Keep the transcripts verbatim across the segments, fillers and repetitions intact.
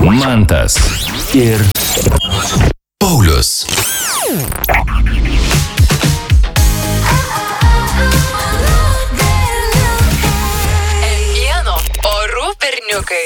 Mantas ir Paulius. Vieno orų berniukai.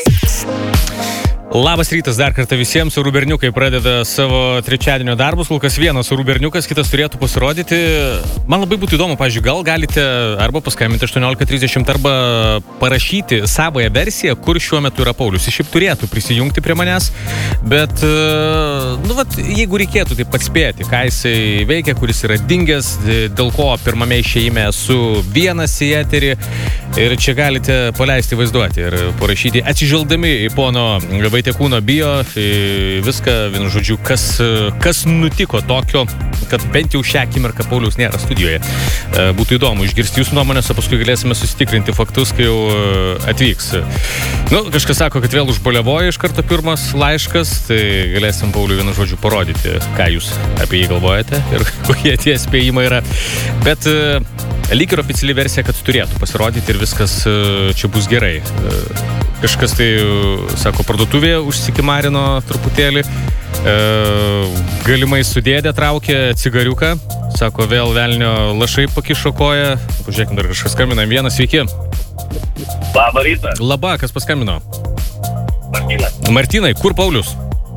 Labas rytas dar kartą visiems. Orų berniukai pradeda savo trečiadienio darbus. Kol kas vienas orų berniukas, kitas turėtų pasirodyti. Man labai būtų įdomu, pavyzdžiui, gal galite arba paskambinti aštuoniolika trisdešimt arba parašyti savąją versiją, kur šiuo metu yra Paulius. Jis šiaip turėtų prisijungti prie manęs, bet, nu, vat, jeigu reikėtų taip atspėti, ką jisai veikia, kuris yra dingęs, dėl ko pirmame išėjime esu vienas į eterį, ir čia galite paleisti vaizduoti ir parašyti, atsižvelgdami į pono Vaitekūno bio, viską, vienu žodžiu, kas, kas nutiko tokio, kad bent jau šią akimirką Pauliaus nėra studijoje. Būtų įdomu išgirsti jūsų nuomonės, o paskui galėsime susitikrinti faktus, kai jau atvyks. Nu, kažkas sako, kad vėl užbaliavoja iš karto pirmas laiškas, tai galėsim Pauliui vienu žodžiu parodyti, ką jūs apie jį galvojate ir kokie tie spėjimai yra. Bet lyg ir oficiali versija, kad turėtų pasirodyti ir viskas čia bus gerai. Kažkas tai, sako, parduotuvėje užsikimarino truputėlį, e, galimai sudėdė, traukė cigariuką, sako, vėl velnio lašai pakišo koją. Pažiūrėkime, dar kažkas skambina. Vienas, sveiki. Labą rytą. Labą, kas paskambino? Martynas. Martynai, kur Paulius?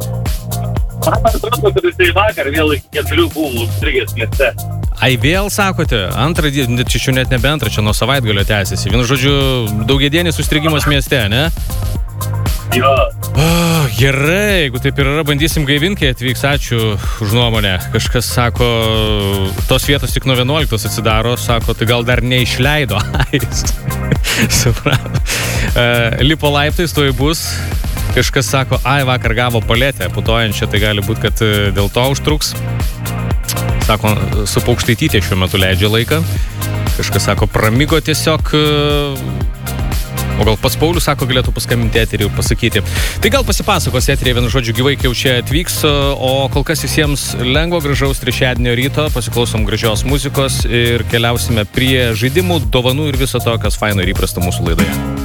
Man atrodo, kad jisai vakar vėl iki keturių buvo užstrigęs mieste. Ai, vėl sakote, antrą dieną, čia šių net nebe antrą, čia nuo savaitgalio tęsiasi. Vienu žodžiu, daugiadienis užstrigimas mieste, ne? Jo. Oh, gerai, jeigu taip ir yra, bandysim gaivinti, kai atvyks, ačiū už nuomonę. Kažkas sako, tos vietos tik nuo vienuoliktos atsidaro, sako, tai gal dar neišleido. Ai, suprato. Uh, lipo laiptais, to bus. Kažkas sako, ai, vakar gavo paletę putojančią, tai gali būti, kad dėl to užtruks. Sako, su Paukštaitytė šiuo metu leidžia laiką. Kažkas sako, pramigo tiesiog. O gal pats Paulius, sako, galėtų paskambinti eterį ir pasakyti. Tai gal pasipasakos eterį, vienu žodžiu, gyvai, kai jau čia atvyks. O kol kas visiems lengvo, gražaus trečiadienio ryto. Pasiklausom gražios muzikos ir keliausime prie žaidimų, dovanų ir viso to, kas faino ir įprasta mūsų laidoje.